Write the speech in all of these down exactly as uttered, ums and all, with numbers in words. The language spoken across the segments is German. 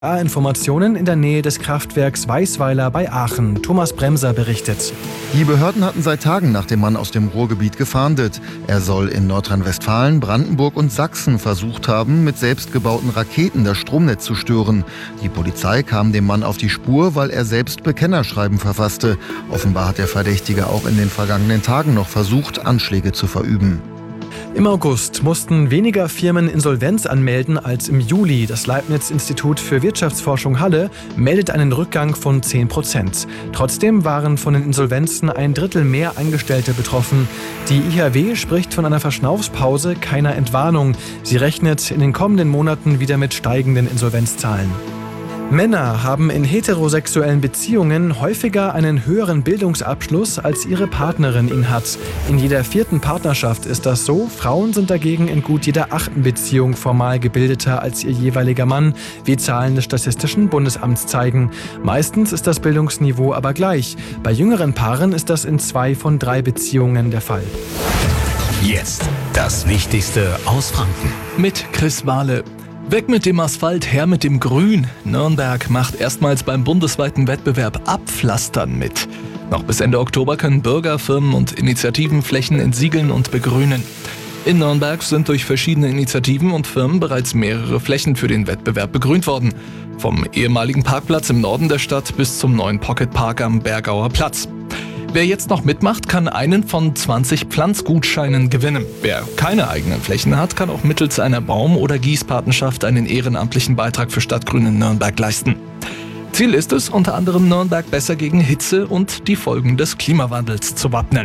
Informationen in der Nähe des Kraftwerks Weißweiler bei Aachen. Thomas Bremser berichtet. Die Behörden hatten seit Tagen nach dem Mann aus dem Ruhrgebiet gefahndet. Er soll in Nordrhein-Westfalen, Brandenburg und Sachsen versucht haben, mit selbstgebauten Raketen das Stromnetz zu stören. Die Polizei kam dem Mann auf die Spur, weil er selbst Bekennerschreiben verfasste. Offenbar hat der Verdächtige auch in den vergangenen Tagen noch versucht, Anschläge zu verüben. Im August mussten weniger Firmen Insolvenz anmelden als im Juli. Das Leibniz-Institut für Wirtschaftsforschung Halle meldet einen Rückgang von zehn Prozent. Trotzdem waren von den Insolvenzen ein Drittel mehr Angestellte betroffen. Die I H W spricht von einer Verschnaufspause, keiner Entwarnung. Sie rechnet in den kommenden Monaten wieder mit steigenden Insolvenzzahlen. Männer haben in heterosexuellen Beziehungen häufiger einen höheren Bildungsabschluss, als ihre Partnerin ihn hat. In jeder vierten Partnerschaft ist das so. Frauen sind dagegen in gut jeder achten Beziehung formal gebildeter als ihr jeweiliger Mann, wie Zahlen des Statistischen Bundesamts zeigen. Meistens ist das Bildungsniveau aber gleich. Bei jüngeren Paaren ist das in zwei von drei Beziehungen der Fall. Jetzt das Wichtigste aus Franken. Mit Chris Wahle. Weg mit dem Asphalt, her mit dem Grün. Nürnberg macht erstmals beim bundesweiten Wettbewerb Abpflastern mit. Noch bis Ende Oktober können Bürger, Firmen und Initiativen Flächen entsiegeln und begrünen. In Nürnberg sind durch verschiedene Initiativen und Firmen bereits mehrere Flächen für den Wettbewerb begrünt worden. Vom ehemaligen Parkplatz im Norden der Stadt bis zum neuen Pocket Park am Bergauer Platz. Wer jetzt noch mitmacht, kann einen von zwanzig Pflanzgutscheinen gewinnen. Wer keine eigenen Flächen hat, kann auch mittels einer Baum- oder Gießpatenschaft einen ehrenamtlichen Beitrag für Stadtgrün in Nürnberg leisten. Ziel ist es, unter anderem Nürnberg besser gegen Hitze und die Folgen des Klimawandels zu wappnen.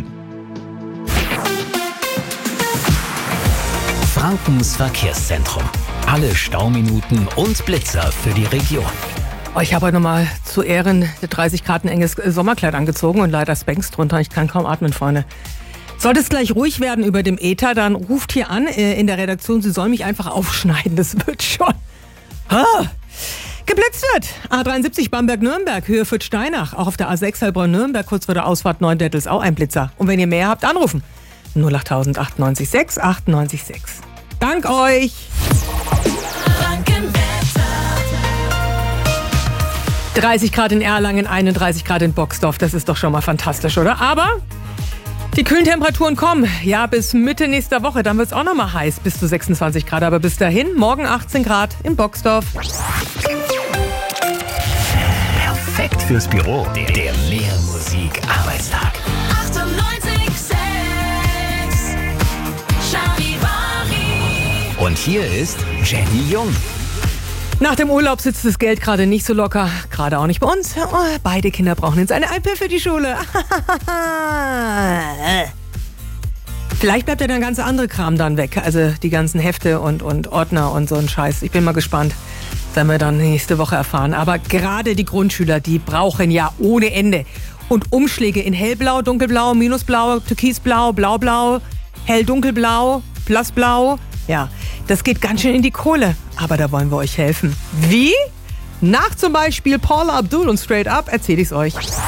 Frankens Verkehrszentrum. Alle Stauminuten und Blitzer für die Region. Oh, ich habe heute nochmal zu Ehren dreißig Grad ein enges Sommerkleid angezogen und leider Spanks drunter. Ich kann kaum atmen, Freunde. Sollte es gleich ruhig werden über dem Äther, dann ruft hier an äh, in der Redaktion, Sie sollen mich einfach aufschneiden. Das wird schon. Ah. Geblitzt wird. A dreiundsiebzig Bamberg-Nürnberg, Höhe Fürth-Steinach. Auch auf der A sechs Heilbronn-Nürnberg, kurz vor der Ausfahrt Neuendettels, auch ein Blitzer. Und wenn ihr mehr habt, anrufen. null acht null acht neun sechs acht neun sechs. Dank euch. dreißig Grad in Erlangen, einunddreißig Grad in Boxdorf. Das ist doch schon mal fantastisch, oder? Aber die kühlen Temperaturen kommen. Ja, bis Mitte nächster Woche. Dann wird es auch noch mal heiß, bis zu sechsundzwanzig Grad. Aber bis dahin, morgen achtzehn Grad in Boxdorf. Perfekt fürs Büro. Der, der Mehrmusik-Arbeitstag. achtundneunzig sechs Charivari. Und hier ist Jenny Jung. Nach dem Urlaub sitzt das Geld gerade nicht so locker. Gerade auch nicht bei uns. Oh, beide Kinder brauchen jetzt eine iPad für die Schule. Vielleicht bleibt ja dann ganz andere Kram dann weg. Also die ganzen Hefte und, und Ordner und so ein Scheiß. Ich bin mal gespannt. Das werden wir dann nächste Woche erfahren. Aber gerade die Grundschüler, die brauchen ja ohne Ende. Und Umschläge in hellblau, dunkelblau, minusblau, türkisblau, blaublau, hell-dunkelblau, blassblau. Ja, das geht ganz schön in die Kohle. Aber da wollen wir euch helfen. Wie? Nach zum Beispiel Paula Abdul und Straight Up erzähle ich's euch.